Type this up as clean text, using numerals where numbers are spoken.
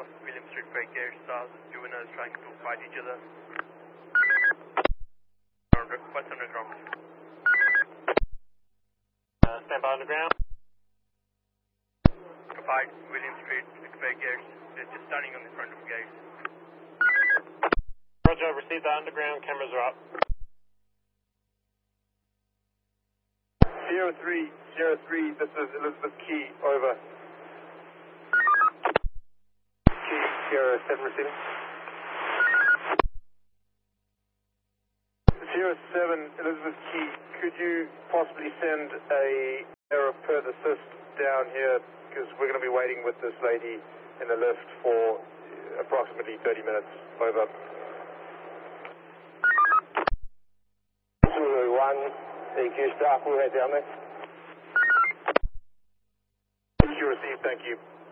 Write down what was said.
across William Street breakers. Juveniles trying to fight each other. What's underground? Stand by underground. Occupied William Street breakers. They're just standing on the front of the gates. Roger, received the underground. Cameras are up. 0303, this is Elizabeth Key, over. Key, Sierra 7 receiving. 07, Elizabeth Key, could you possibly send a air Perth assist down here, because we're going to be waiting with this lady in the lift for approximately 30 minutes, over. Zulu 1, EQ staff, we'll head down there. EQ received, thank you.